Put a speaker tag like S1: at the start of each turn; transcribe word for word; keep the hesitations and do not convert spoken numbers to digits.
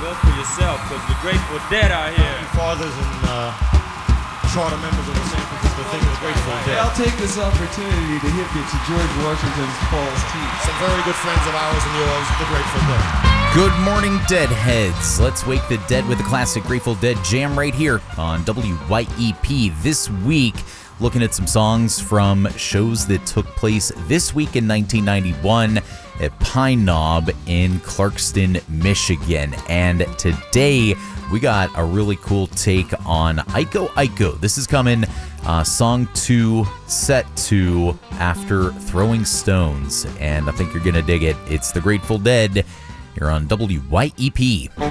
S1: Vote for yourself, because the Grateful Dead are here.
S2: Fathers and uh, charter members of the San Francisco thing of the Grateful Dead.
S3: I'll take this opportunity to hit you to George Washington's false teeth.
S2: Some very good friends of ours and yours, the Grateful Dead.
S4: Good morning, Deadheads. Let's wake the dead with a classic Grateful Dead jam right here on W Y E P. This week, looking at some songs from shows that took place this week in nineteen ninety-one at Pine Knob in Clarkston, Michigan. And today, we got a really cool take on Iko Iko. This is coming uh, song two, set two, after Throwing Stones. And I think you're going to dig it. It's the Grateful Dead. You're on W Y E P.